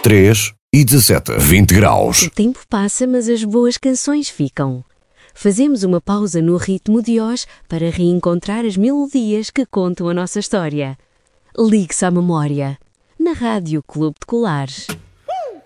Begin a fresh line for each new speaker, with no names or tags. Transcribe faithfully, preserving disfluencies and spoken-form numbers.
três e dezassete. vinte graus.
O tempo passa, mas as boas canções ficam. Fazemos uma pausa no ritmo de hoje para reencontrar as melodias que contam a nossa história. Ligue-se à memória. Na Rádio Clube de Colares.